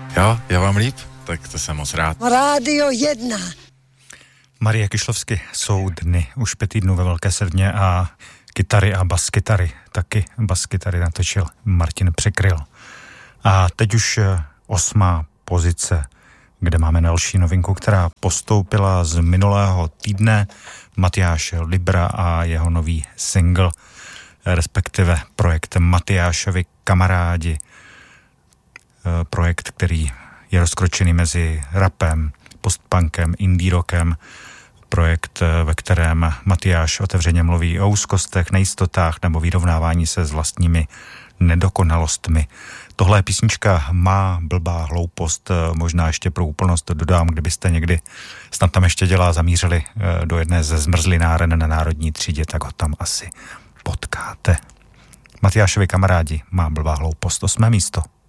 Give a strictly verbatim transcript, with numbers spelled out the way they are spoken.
Jo, já vám líp, tak to jsem moc rád. Rádio jedna. Marie Kyšlovsky, jsou dny, už pět týdnů ve Velké Srdně a kytary a baskytary, taky baskytary natočil Martin Překryl. A teď už osmá pozice, kde máme další novinku, která postoupila z minulého týdne, Matyáš Libra a jeho nový single, respektive projekt Matyášovi kamarádi. Projekt, který je rozkročený mezi rapem, postpunkem, indie rockem. Projekt, ve kterém Matyáš otevřeně mluví o úzkostech, nejistotách nebo vyrovnávání se s vlastními nedokonalostmi. Tohle je písnička Má blbá hloupost, možná ještě pro úplnost dodám, kdybyste někdy snad tam ještě dělá zamířili do jedné ze zmrzlináren na Národní třídě, tak ho tam asi potkáte. Matyášovi kamarádi, Má blbá hloupost, osmé místo.